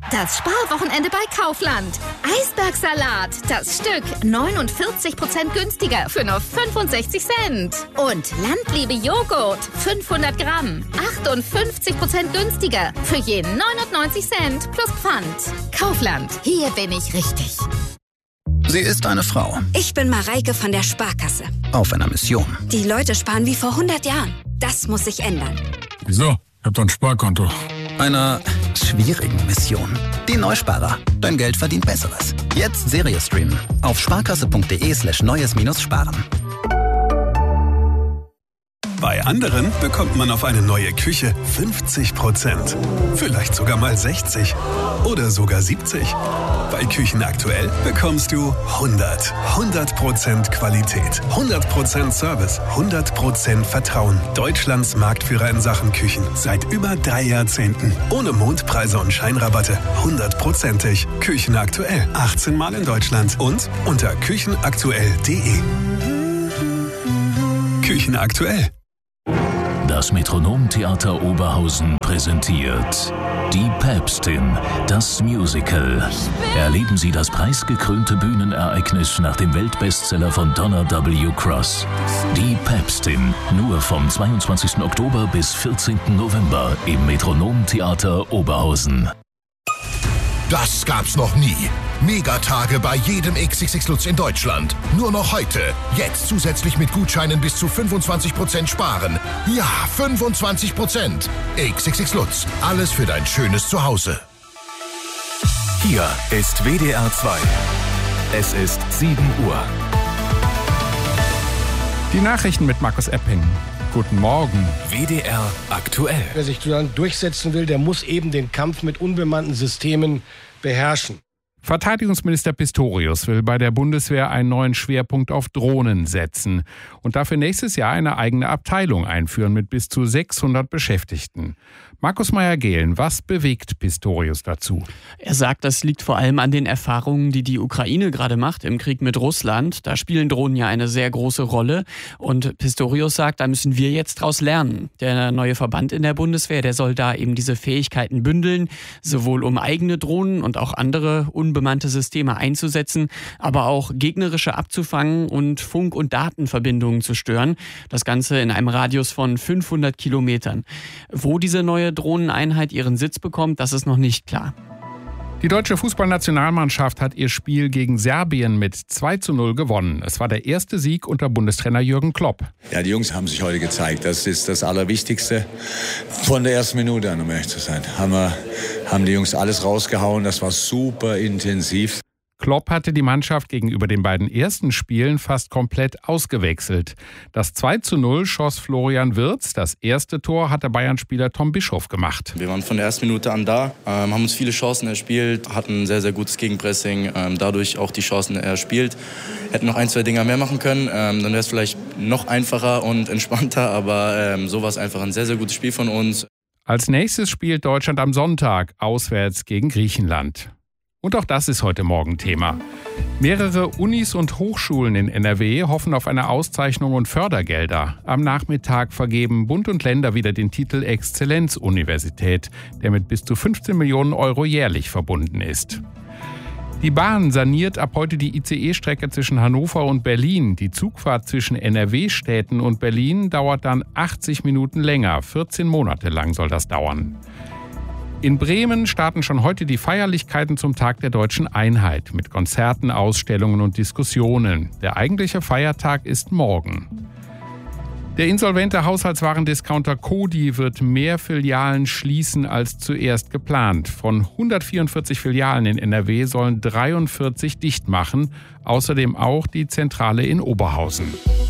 Das Sparwochenende bei Kaufland. Eisbergsalat, das Stück 49% günstiger für nur 65 Cent. Und Landliebe Joghurt, 500 Gramm, 58% günstiger für je 99 Cent plus Pfand. Kaufland, hier bin ich richtig. Sie ist eine Frau. Ich bin Mareike von der Sparkasse. Auf einer Mission. Die Leute sparen wie vor 100 Jahren. Das muss sich ändern. Wieso? Ich hab doch ein Sparkonto. Einer schwierigen Mission. Die Neusparer. Dein Geld verdient Besseres. Jetzt Serie streamen. Auf sparkasse.de/neues-sparen. Bei anderen bekommt man auf eine neue Küche 50%. Vielleicht sogar mal 60. Oder sogar 70. Bei Küchen aktuell bekommst du 100% Qualität, 100% Service, 100% Vertrauen. Deutschlands Marktführer in Sachen Küchen. Seit über 3 Jahrzehnten. Ohne Mondpreise und Scheinrabatte. 100%ig. Küchen aktuell. 18 Mal in Deutschland. Und unter küchenaktuell.de. Küchen aktuell. Das Metronom-Theater Oberhausen präsentiert Die Päpstin, das Musical. Erleben Sie das preisgekrönte Bühnenereignis nach dem Weltbestseller von Donna W. Cross. Die Päpstin, nur vom 22. Oktober bis 14. November im Metronom-Theater Oberhausen. Das gab's noch nie. Megatage bei jedem XXX Lutz in Deutschland. Nur noch heute. Jetzt zusätzlich mit Gutscheinen bis zu 25% sparen. Ja, 25%. XXX Lutz. Alles für dein schönes Zuhause. Hier ist WDR 2. Es ist 7 Uhr. Die Nachrichten mit Markus Epping. Guten Morgen. WDR aktuell. Wer sich dann durchsetzen will, der muss eben den Kampf mit unbemannten Systemen beherrschen. Verteidigungsminister Pistorius will bei der Bundeswehr einen neuen Schwerpunkt auf Drohnen setzen und dafür nächstes Jahr eine eigene Abteilung einführen mit bis zu 600 Beschäftigten. Markus Meyer-Gehlen, was bewegt Pistorius dazu? Er sagt, das liegt vor allem an den Erfahrungen, die die Ukraine gerade macht im Krieg mit Russland. Da spielen Drohnen ja eine sehr große Rolle. Und Pistorius sagt, da müssen wir jetzt draus lernen. Der neue Verband in der Bundeswehr, der soll da eben diese Fähigkeiten bündeln, sowohl um eigene Drohnen und auch andere unbemannte Systeme einzusetzen, aber auch gegnerische abzufangen und Funk- und Datenverbindungen zu stören. Das Ganze in einem Radius von 500 Kilometern. Wo diese neue Drohneneinheit ihren Sitz bekommt, das ist noch nicht klar. Die deutsche Fußballnationalmannschaft hat ihr Spiel gegen Serbien mit 2:0 gewonnen. Es war der erste Sieg unter Bundestrainer Jürgen Klopp. Ja, die Jungs haben sich heute gezeigt. Das ist das Allerwichtigste. Von der ersten Minute an, um ehrlich zu sein, haben die Jungs alles rausgehauen. Das war super intensiv. Klopp hatte die Mannschaft gegenüber den beiden ersten Spielen fast komplett ausgewechselt. Das 2:0 schoss Florian Wirtz. Das erste Tor hatte Bayern-Spieler Tom Bischoff gemacht. Wir waren von der ersten Minute an da, haben uns viele Chancen erspielt, hatten ein sehr, sehr gutes Gegenpressing, dadurch auch die Chancen erspielt. Hätten noch 1, 2 Dinger mehr machen können, dann wäre es vielleicht noch einfacher und entspannter, aber so war es einfach ein sehr, sehr gutes Spiel von uns. Als nächstes spielt Deutschland am Sonntag auswärts gegen Griechenland. Und auch das ist heute Morgen Thema. Mehrere Unis und Hochschulen in NRW hoffen auf eine Auszeichnung und Fördergelder. Am Nachmittag vergeben Bund und Länder wieder den Titel Exzellenzuniversität, der mit bis zu 15 Millionen Euro jährlich verbunden ist. Die Bahn saniert ab heute die ICE-Strecke zwischen Hannover und Berlin. Die Zugfahrt zwischen NRW-Städten und Berlin dauert dann 80 Minuten länger. 14 Monate lang soll das dauern. In Bremen starten schon heute die Feierlichkeiten zum Tag der Deutschen Einheit mit Konzerten, Ausstellungen und Diskussionen. Der eigentliche Feiertag ist morgen. Der insolvente Haushaltswarendiscounter Coty wird mehr Filialen schließen als zuerst geplant. Von 144 Filialen in NRW sollen 43 dicht machen, außerdem auch die Zentrale in Oberhausen.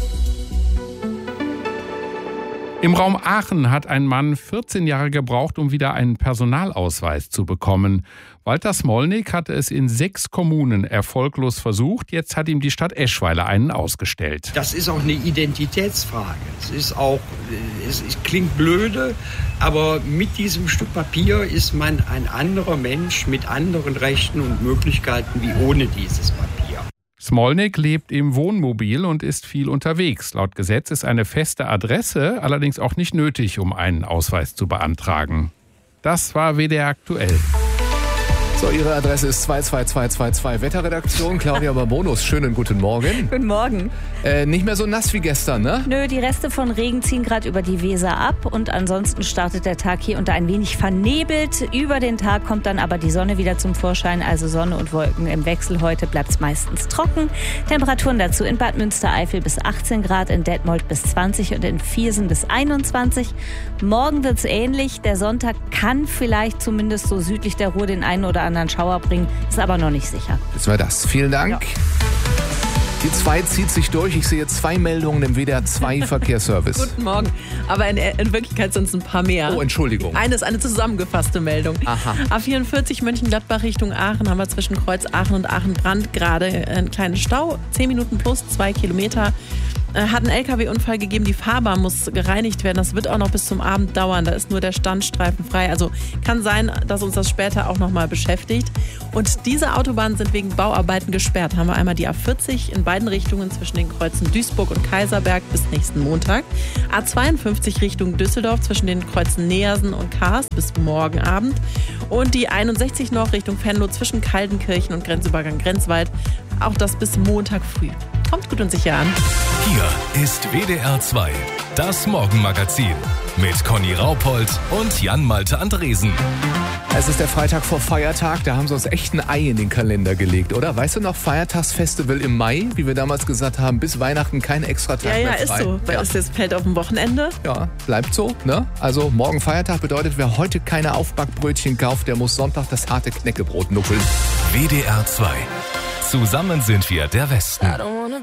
Im Raum Aachen hat ein Mann 14 Jahre gebraucht, um wieder einen Personalausweis zu bekommen. Walter Smolnik hatte es in 6 Kommunen erfolglos versucht. Jetzt hat ihm die Stadt Eschweiler einen ausgestellt. Das ist auch eine Identitätsfrage. Es klingt blöde, aber mit diesem Stück Papier ist man ein anderer Mensch mit anderen Rechten und Möglichkeiten wie ohne dieses Papier. Smolnik lebt im Wohnmobil und ist viel unterwegs. Laut Gesetz ist eine feste Adresse allerdings auch nicht nötig, um einen Ausweis zu beantragen. Das war WDR aktuell. So, Ihre Adresse ist 22222 Wetterredaktion. Claudia Barbonus, schönen guten Morgen. Guten Morgen. Nicht mehr so nass wie gestern, ne? Nö, die Reste von Regen ziehen gerade über die Weser ab und ansonsten startet der Tag hier unter ein wenig vernebelt. Über den Tag kommt dann aber die Sonne wieder zum Vorschein, also Sonne und Wolken im Wechsel. Heute bleibt es meistens trocken. Temperaturen dazu in Bad Münstereifel bis 18 Grad, in Detmold bis 20 und in Viersen bis 21. Morgen wird es ähnlich. Der Sonntag kann vielleicht zumindest so südlich der Ruhr den einen oder anderen Schauer bringen, ist aber noch nicht sicher. Wissen wir das. Vielen Dank. Ja. Die 2 zieht sich durch. Ich sehe 2 Meldungen im WDR 2 Verkehrsservice. Guten Morgen. Aber in Wirklichkeit sind es ein paar mehr. Oh, Entschuldigung. Eine ist eine zusammengefasste Meldung. Aha. A44 Mönchengladbach Richtung Aachen haben wir zwischen Kreuz Aachen und Aachen-Brand gerade einen kleinen Stau. 10 Minuten plus 2 Kilometer. Hat einen LKW-Unfall gegeben, die Fahrbahn muss gereinigt werden. Das wird auch noch bis zum Abend dauern. Da ist nur der Standstreifen frei. Also kann sein, dass uns das später auch nochmal beschäftigt. Und diese Autobahnen sind wegen Bauarbeiten gesperrt. Haben wir einmal die A40 in beiden Richtungen zwischen den Kreuzen Duisburg und Kaiserberg bis nächsten Montag. A52 Richtung Düsseldorf zwischen den Kreuzen Neersen und Kaas bis morgen Abend. Und die 61 noch Richtung Venlo zwischen Kaldenkirchen und Grenzübergang Grenzwald. Auch das bis Montag früh. Kommt gut und sicher an. Hier ist WDR 2, das Morgenmagazin mit Conny Raupold und Jan-Malte Andresen. Es ist der Freitag vor Feiertag, da haben sie uns echt ein Ei in den Kalender gelegt, oder? Weißt du noch, Feiertagsfestival im Mai, wie wir damals gesagt haben, bis Weihnachten kein Extratag mehr frei. Ja, ist so, weil es fällt auf dem Wochenende. Ja, bleibt so, ne? Also morgen Feiertag bedeutet, wer heute keine Aufbackbrötchen kauft, der muss Sonntag das harte Knäckebrot nuckeln. WDR 2. Zusammen sind wir der Westen.